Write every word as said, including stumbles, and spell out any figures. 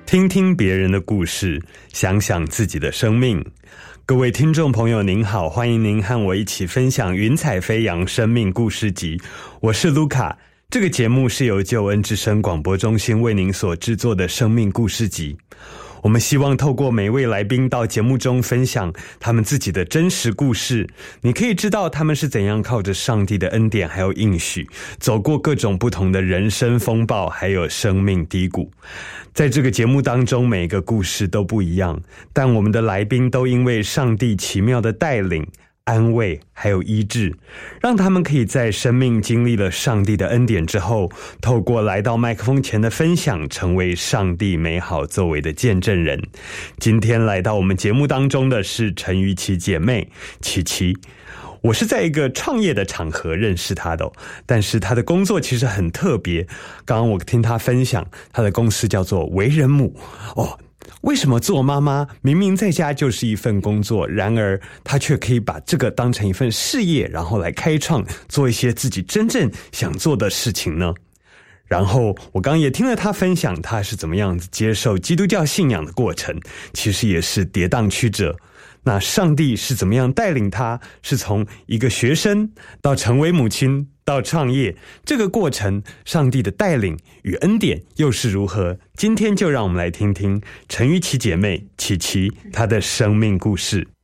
听听别人的故事，想想自己的生命。各位听众朋友您好，欢迎您和我一起分享云彩飞扬生命故事集，我是卢卡。这个节目是由救恩之声广播中心为您所制作的生命故事集。我们希望透过每位来宾到节目中分享他们自己的真实故事，你可以知道他们是怎样靠着上帝的恩典还有应许，走过各种不同的人生风暴还有生命低谷。在这个节目当中，每个故事都不一样，但我们的来宾都因为上帝奇妙的带领、安慰还有医治，让他们可以在生命经历了上帝的恩典之后，透过来到麦克风前的分享，成为上帝美好作为的见证人。今天来到我们节目当中的是陈瑜琪姐妹琪琪。我是在一个创业的场合认识她的、哦、但是她的工作其实很特别。刚刚我听她分享，她的公司叫做为人母哦。为什么做妈妈明明在家就是一份工作，然而她却可以把这个当成一份事业，然后来开创，做一些自己真正想做的事情呢？然后我刚刚也听了她分享她是怎么样接受基督教信仰的过程，其实也是跌宕曲折。那上帝是怎么样带领她，是从一个学生到成为母亲到创业，这个过程上帝的带领与恩典又是如何？今天就让我们来听听陈瑜琪姐妹琪琪她的生命故事。